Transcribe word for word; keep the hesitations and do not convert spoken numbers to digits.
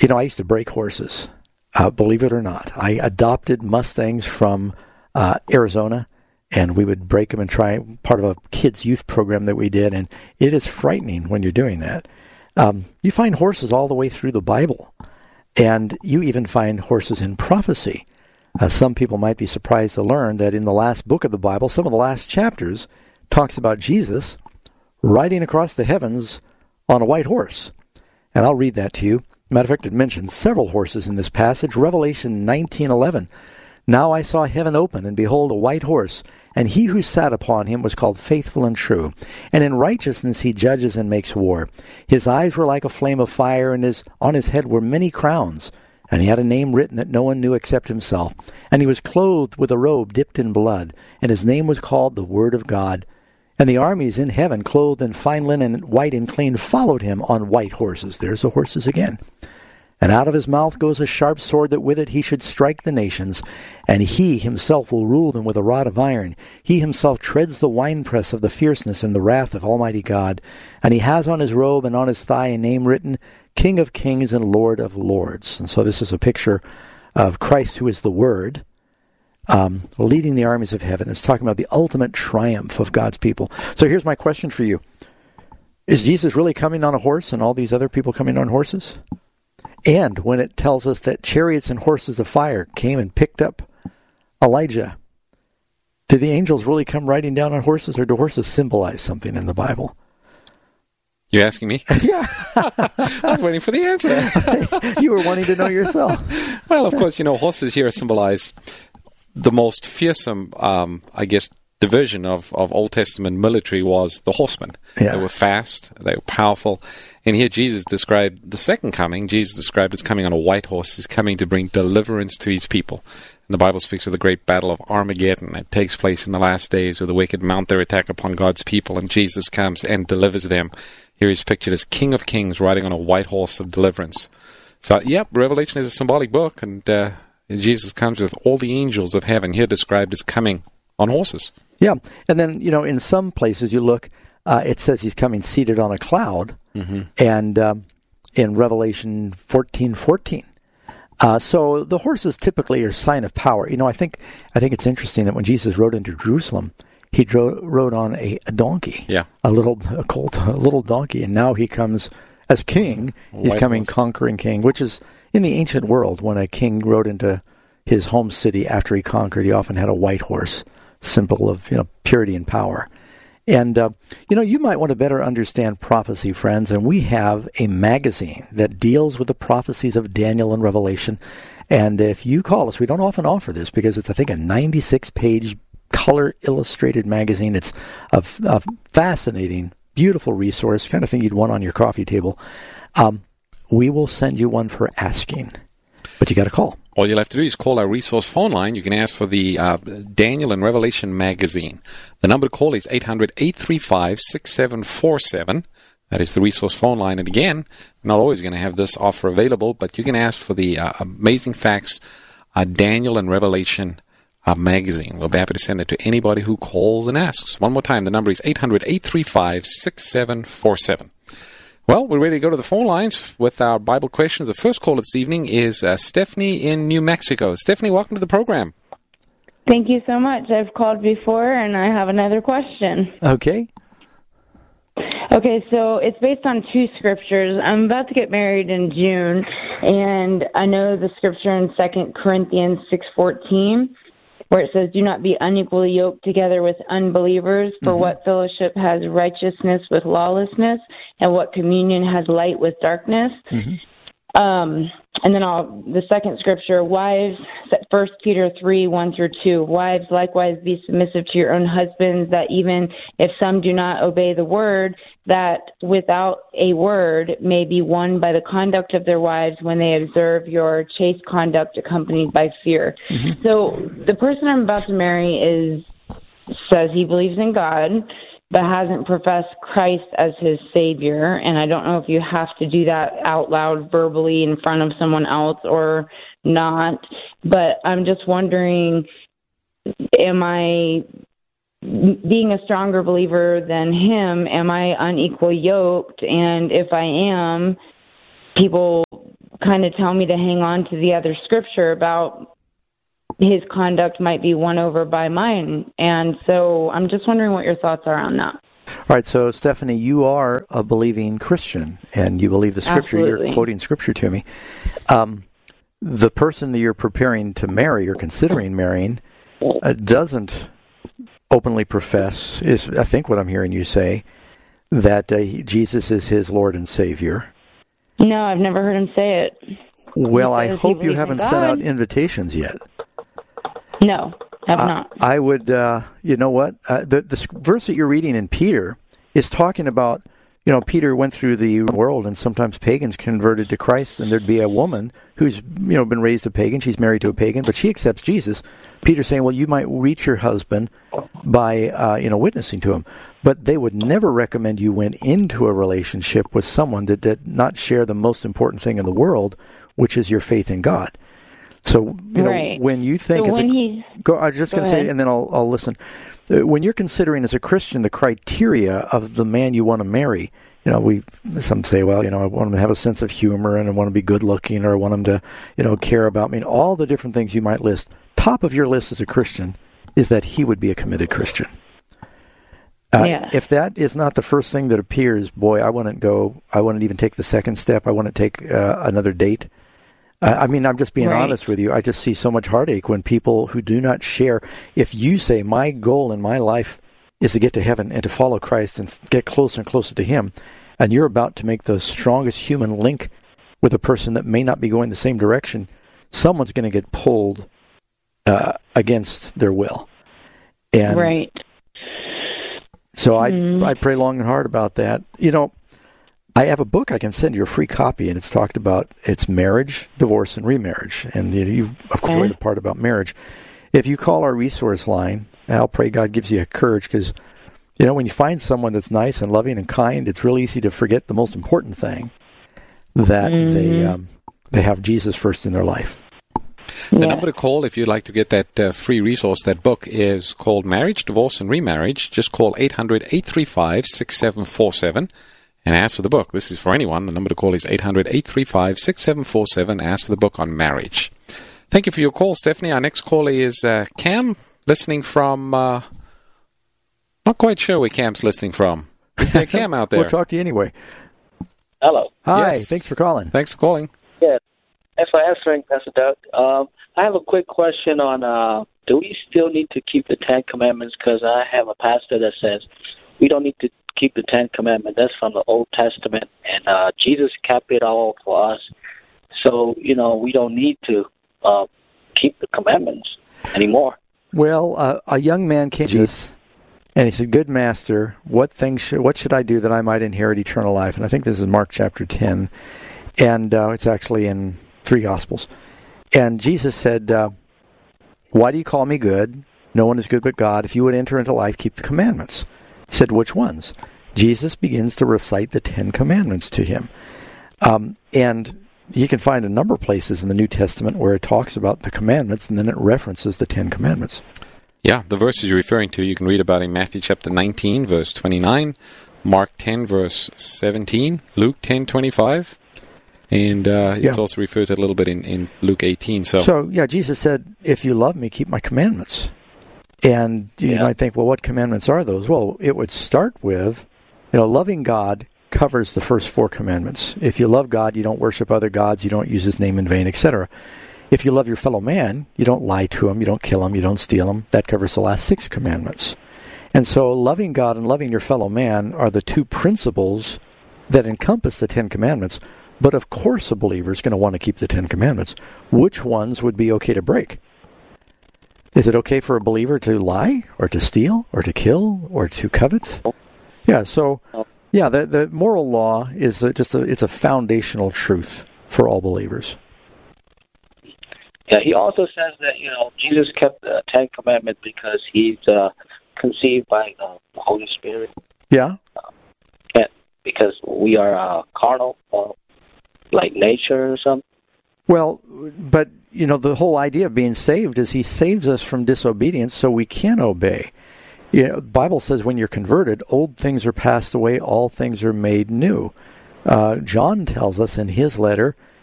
You know, I used to break horses, uh, believe it or not. I adopted Mustangs from uh, Arizona, and we would break them and try, part of a kids' youth program that we did, and it is frightening when you're doing that. Um, you find horses all the way through the Bible, and you even find horses in prophecy. Uh, some people might be surprised to learn that in the last book of the Bible, some of the last chapters talks about Jesus riding across the heavens on a white horse. And I'll read that to you. Matter of fact, it mentions several horses in this passage. Revelation nineteen eleven. Now I saw heaven open, and behold, a white horse, and he who sat upon him was called Faithful and True. And in righteousness he judges and makes war. His eyes were like a flame of fire, and his, on his head were many crowns. And he had a name written that no one knew except himself. And he was clothed with a robe dipped in blood, and his name was called the Word of God. And the armies in heaven, clothed in fine linen, white and clean, followed him on white horses. There's the horses again. And out of his mouth goes a sharp sword, that with it he should strike the nations. And he himself will rule them with a rod of iron. He himself treads the winepress of the fierceness and the wrath of Almighty God. And he has on his robe and on his thigh a name written, King of Kings and Lord of Lords. And so this is a picture of Christ, who is the Word, um, leading the armies of heaven. It's talking about the ultimate triumph of God's people. So here's my question for you. Is Jesus really coming on a horse and all these other people coming on horses? And when it tells us that chariots and horses of fire came and picked up Elijah, do the angels really come riding down on horses, or do horses symbolize something in the Bible? You're asking me? Yeah. I was waiting for the answer. You were wanting to know yourself. Well, of course, you know, horses here symbolize the most fearsome, um, I guess, division of, of Old Testament military was the horsemen. Yeah. They were fast, they were powerful. And here Jesus described the second coming. Jesus described as coming on a white horse. He's coming to bring deliverance to his people. And the Bible speaks of the great battle of Armageddon that takes place in the last days, where the wicked mount their attack upon God's people, and Jesus comes and delivers them. Here he's pictured as King of Kings riding on a white horse of deliverance. So, yep, Revelation is a symbolic book, and uh, Jesus comes with all the angels of heaven, here described as coming on horses. Yeah, and then, you know, in some places you look, uh, it says he's coming seated on a cloud, mm-hmm. and um, in Revelation fourteen fourteen. Uh, so the horses typically are a sign of power. You know, I think I think it's interesting that when Jesus rode into Jerusalem, he dro- rode on a, a donkey, yeah, a little a colt, a little donkey, and now he comes as king. He's White coming horse. conquering king, which is in the ancient world, when a king rode into his home city after he conquered, he often had a white horse, symbol of, you know, purity and power. And, uh, you know, you might want to better understand prophecy, friends, and we have a magazine that deals with the prophecies of Daniel and Revelation. And if you call us, we don't often offer this because it's, I think, a ninety-six page color illustrated magazine. It's a, a fascinating, beautiful resource, kind of thing you'd want on your coffee table. Um, we will send you one for asking, but you got to call. All you'll have to do is call our resource phone line. You can ask for the uh, Daniel and Revelation magazine. The number to call is eight hundred, eight three five, six seven four seven. That is the resource phone line. And again, we're not always going to have this offer available, but you can ask for the uh, Amazing Facts uh, Daniel and Revelation uh, magazine. We'll be happy to send it to anybody who calls and asks. One more time, the number is eight hundred, eight three five, six seven four seven. Well, we're ready to go to the phone lines with our Bible questions. The first call this evening is uh, Stephanie in New Mexico. Stephanie, welcome to the program. Thank you so much. I've called before, and I have another question. Okay. Okay, so it's based on two scriptures. I'm about to get married in June, and I know the scripture in Second Corinthians six fourteen, where it says, do not be unequally yoked together with unbelievers, for mm-hmm. what fellowship has righteousness with lawlessness, and what communion has light with darkness. Mm-hmm. Um, and then I'll, the second scripture, wives, First Peter three, one through two, wives, likewise be submissive to your own husbands, that even if some do not obey the word, that without a word may be won by the conduct of their wives when they observe your chaste conduct accompanied by fear. Mm-hmm. So the person I'm about to marry is says he believes in God, but hasn't professed Christ as his Savior. And I don't know if you have to do that out loud verbally in front of someone else or not. But I'm just wondering, am I, being a stronger believer than him, am I unequally yoked? And if I am, people kind of tell me to hang on to the other scripture about his conduct might be won over by mine. And so I'm just wondering what your thoughts are on that. All right, so Stephanie, you are a believing Christian, and you believe the scripture. Absolutely. You're quoting scripture to me. Um, the person that you're preparing to marry or considering marrying uh, doesn't openly profess, is I think what I'm hearing you say, that uh, he, Jesus is his Lord and Savior. No, I've never heard him say it. Well, I Does he hope you believe in haven't God? sent out invitations yet. No, have Uh, not. I would, uh, you know what, uh, the, the sc- verse that you're reading in Peter is talking about, you know, Peter went through the world, and sometimes pagans converted to Christ, and there'd be a woman who's, you know, been raised a pagan. She's married to a pagan, but she accepts Jesus. Peter's saying, well, you might reach your husband by, uh, you know, witnessing to him. But they would never recommend you went into a relationship with someone that did not share the most important thing in the world, which is your faith in God. So, you know, Right. when you think So as when a, he- go, I'm just go going to say, ahead. and then I'll, I'll listen. Uh, When you're considering as a Christian the criteria of the man you want to marry, you know, we some say, well, you know, I want him to have a sense of humor, and I want him to be good looking, or I want him to, you know, care about me, and all the different things you might list. Top of your list as a Christian is that he would be a committed Christian. Uh, Yeah. If that is not the first thing that appears, boy, I wouldn't go. I wouldn't even take the second step. I wouldn't take uh, another date. Uh, I mean, I'm just being Right. honest with you. I just see so much heartache when people who do not share. If you say, my goal in my life is to get to heaven and to follow Christ and get closer and closer to him, and you're about to make the strongest human link with a person that may not be going the same direction, someone's going to get pulled uh, against their will. And Right. so I Mhm. I pray long and hard about that. You know, I have a book I can send you a free copy, and it's talked about it's marriage, divorce, and remarriage. And you, you've of course Okay. read the part about marriage. If you call our resource line, and I'll pray God gives you a courage, because you know when you find someone that's nice and loving and kind, it's real easy to forget the most important thing, that Mhm. they um, they have Jesus first in their life. The Yeah. number to call if you'd like to get that uh, free resource, that book, is called Marriage, Divorce, and Remarriage. Just call eight hundred, eight three five, six seven four seven and ask for the book. This is for anyone. The number to call is eight hundred, eight three five, six seven four seven. Ask for the book on marriage. Thank you for your call, Stephanie. Our next caller is uh, Cam, listening from... Uh, not quite sure where Cam's listening from. Is there a Cam out there? We'll talk to you anyway. Hello. Hi, Yes. thanks for calling. Thanks for calling. Yeah. Thanks for answering, Pastor Doug. Um, I have a quick question on uh, do we still need to keep the Ten Commandments? Because I have a pastor that says we don't need to keep the Ten Commandments. That's from the Old Testament, and uh, Jesus kept it all for us. So, you know, we don't need to uh, keep the commandments anymore. Well, uh, a young man came to Jesus, and he said, "Good master, what things should, what should I do that I might inherit eternal life?" And I think this is Mark chapter ten, and uh, it's actually in three Gospels. And Jesus said, uh, "Why do you call me good? No one is good but God. If you would enter into life, keep the commandments." He said, "Which ones?" Jesus begins to recite the Ten Commandments to him, um, and you can find a number of places in the New Testament where it talks about the commandments, and then it references the Ten Commandments. Yeah, the verses you're referring to, you can read about in Matthew chapter nineteen, verse twenty-nine, Mark ten, verse seventeen, Luke ten, twenty-five, and uh, Yeah. it's also referred to a little bit in, in Luke eighteen. So, So, yeah, Jesus said, if you love me, keep my commandments. And you Yeah. might think, well, what commandments are those? Well, it would start with, you know, loving God covers the first four commandments. If you love God, you don't worship other gods, you don't use his name in vain, et cetera. If you love your fellow man, you don't lie to him, you don't kill him, you don't steal him. That covers the last six commandments. And so loving God and loving your fellow man are the two principles that encompass the Ten Commandments. But of course a believer is going to want to keep the Ten Commandments. Which ones would be okay to break? Is it okay for a believer to lie or to steal or to kill or to covet? Yeah, so, yeah, the, the moral law is a, just a, it's a foundational truth for all believers. Yeah, he also says that, you know, Jesus kept the Ten Commandments because he's uh, conceived by uh, the Holy Spirit. Yeah? And because we are uh, carnal, uh, like nature or something. Well, but, you know, the whole idea of being saved is he saves us from disobedience so we can obey. You know, the Bible says when you're converted, old things are passed away, all things are made new. Uh, John tells us in his letter,